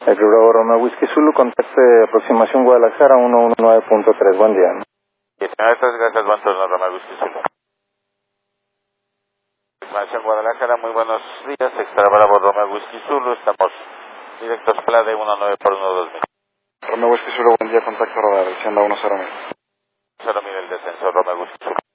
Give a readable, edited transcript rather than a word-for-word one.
El Bravo Romeo Whisky Zulu, contacte aproximación Guadalajara 119.3, buen día. Gracias, buen turno, Romeo Whisky Zulu. Aproximación Guadalajara, muy buenos días, Extra Bravo Romeo Whisky Zulu, estamos directos Plade 19 por 120. Romeo Whisky Zulu, buen día, contacto radar, Hacienda 10.000. 0.000 el descenso, Romeo Whisky Zulu.